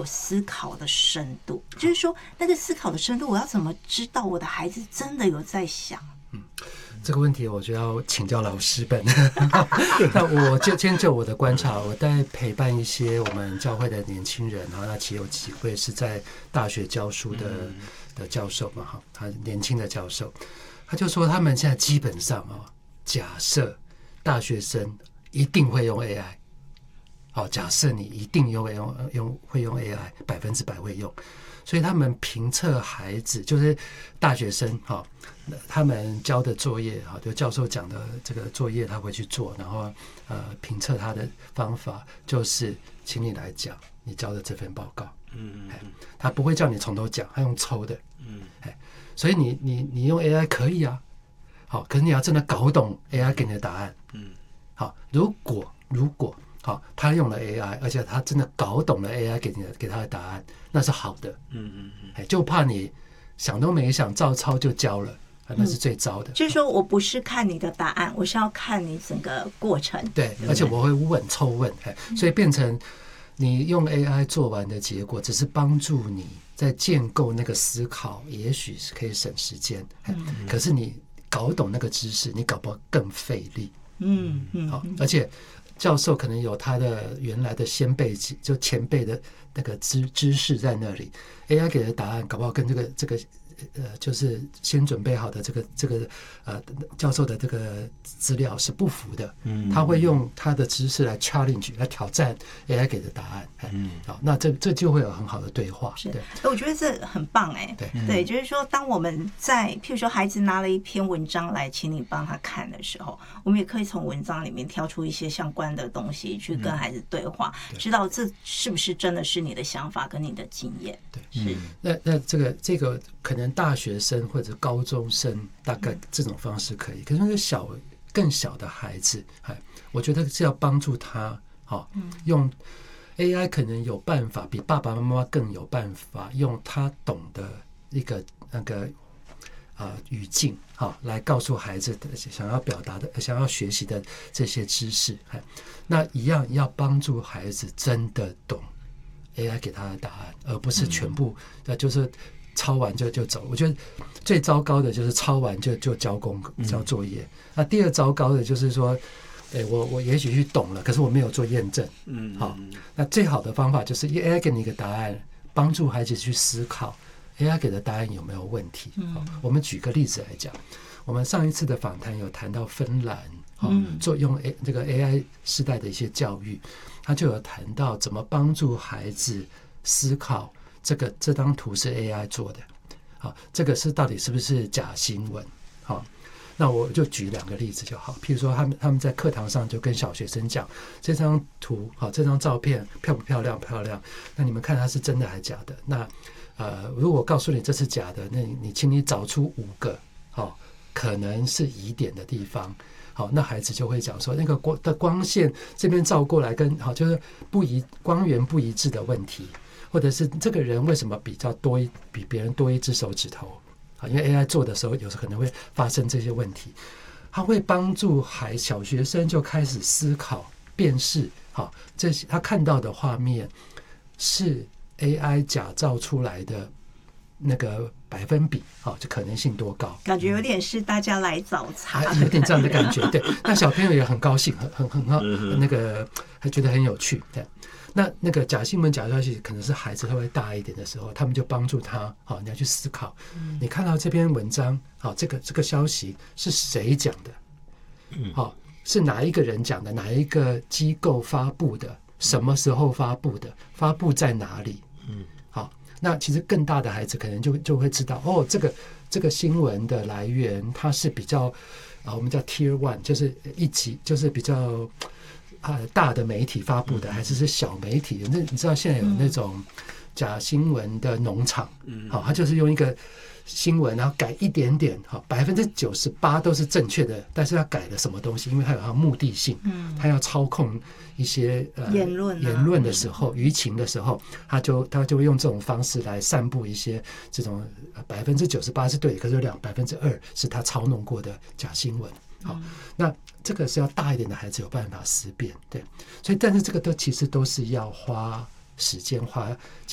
思考的深度，就是说那个思考的深度，我要怎么知道我的孩子真的有在想？ 这个问题我就要请教老师本。那我先就我的观察，我在陪伴一些我们教会的年轻人，那其实有几位是在大学教书的教授嘛，他年轻的教授，他就说他们现在基本上假设大学生一定会用 AI， 假设你一定会用 AI， 100%会用。所以他们评测孩子，就是大学生他们交的作业就教授讲的这个作业他会去做，然后评测他的方法就是请你来讲你交的这份报告。他不会叫你从头讲，他用抽的。所以你用 AI 可以啊，可是你要真的搞懂 AI 给你的答案。如果他用了 AI， 而且他真的搞懂了 AI 给他的答案，那是好的。就怕你想都没想照抄就交了，那是最糟的。 就是说我不是看你的答案，我是要看你整个过程。 对，而且我会抽问，所以变成你用 AI 做完的结果，只是帮助你在建构那个思考，也许是可以省时间。可是你搞懂那个知识，你搞不好更费力。而且教授可能有他的原来的先辈，就前辈的那个知识在那里 ，AI 给的答案搞不好跟这个就是先准备好的这个教授的这个资料是不符的。他会用他的知识来 challenge 来挑战 AI 给的答案。那这就会有很好的对话。 对，我觉得这很棒。对，就是说当我们在譬如说孩子拿了一篇文章来请你帮他看的时候，我们也可以从文章里面挑出一些相关的东西去跟孩子对话，知道这是不是真的是你的想法跟你的经验。 对，是。那这个可能大学生或者高中生大概这种方式可以，可是那个更小的孩子，我觉得是要帮助他用 AI 可能有办法比爸爸妈妈更有办法用他懂的一个那个语境来告诉孩子想要表达的想要学习的这些知识。那一样要帮助孩子真的懂 AI 给他的答案，而不是全部就是抄完就走。我觉得最糟糕的就是抄完就交作业。那第二糟糕的就是说我也许去懂了，可是我没有做验证。那最好的方法就是 AI 给你一个答案，帮助孩子去思考 AI 给的答案有没有问题。我们举个例子来讲，我们上一次的访谈有谈到芬兰做用这个 AI 时代的一些教育，他就有谈到怎么帮助孩子思考这张图是 AI 做的，这个到底是不是假新闻？那我就举2个例子就好。譬如说他们在课堂上就跟小学生讲，这张图这张照片漂不漂亮？漂亮。那你们看它是真的还是假的？那如果告诉你这是假的，那你请你找出5个可能是疑点的地方。那孩子就会讲说，那个光线这边照过来跟就是光源不一致的问题，或者是这个人为什么比别人多一只手指头？因为 AI 做的时候，有时候可能会发生这些问题。他会帮助小学生就开始思考、辨识，这些他看到的画面是 AI 假造出来的那个百分比，就可能性多高？感觉有点是大家来找茬， 有点这样的感觉。对，那小朋友也很高兴，很好，那个还觉得很有趣。对。那个假新闻、假消息，可能是孩子稍微大一点的时候，他们就帮助他，你要去思考，你看到这篇文章，这个消息是谁讲的？是哪一个人讲的？哪一个机构发布的？什么时候发布的？发布在哪里？那其实更大的孩子可能就会知道，这个新闻的来源，它是比较我们叫 Tier 1，就是一级，就是比较大的媒体发布的，还是小媒体？那你知道现在有那种假新闻的农场，他就是用一个新闻，然后改一点点，98%都是正确的，但是他改了什么东西？因为他有他目的性，他要操控一些言论的时候，舆情的时候，他就会用这种方式来散布一些这种98%是对的，可是有2%是他操弄过的假新闻。那这个是要大一点的孩子有办法思辨，对，所以但是这个其实都是要花时间花